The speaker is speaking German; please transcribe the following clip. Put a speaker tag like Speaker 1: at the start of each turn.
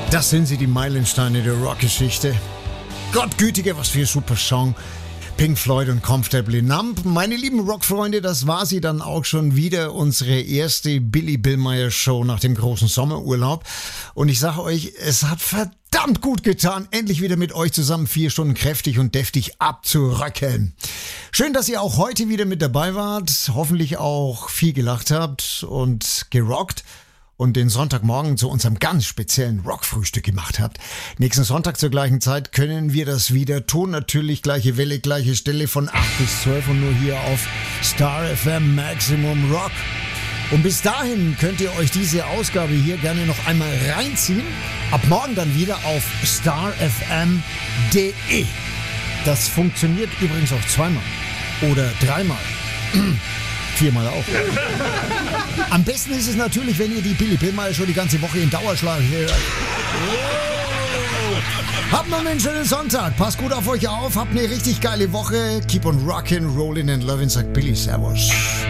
Speaker 1: Das sind sie, die Meilensteine der Rockgeschichte. Gottgütige, was für ein super Song. Pink Floyd und Comfortably Numb. Meine lieben Rockfreunde, das war sie dann auch schon wieder, unsere erste Billy Billmeyer Show nach dem großen Sommerurlaub. Und ich sage euch, es hat verdammt gut getan, endlich wieder mit euch zusammen 4 Stunden kräftig und deftig abzurocken. Schön, dass ihr auch heute wieder mit dabei wart, hoffentlich auch viel gelacht habt und gerockt und den Sonntagmorgen zu unserem ganz speziellen Rockfrühstück gemacht habt. Nächsten Sonntag zur gleichen Zeit können wir das wieder tun. Natürlich gleiche Welle, gleiche Stelle von 8 bis 12 und nur hier auf Star FM Maximum Rock. Und bis dahin könnt ihr euch diese Ausgabe hier gerne noch einmal reinziehen. Ab morgen dann wieder auf starfm.de. Das funktioniert übrigens auch 2-mal oder 3-mal. 4-mal auch. Am besten ist es natürlich, wenn ihr die Billy Billmeyer schon die ganze Woche in Dauerschleife hört. Habt noch einen schönen Sonntag. Passt gut auf euch auf. Habt eine richtig geile Woche. Keep on rockin', rollin' and lovin', sagt Billy. Servus.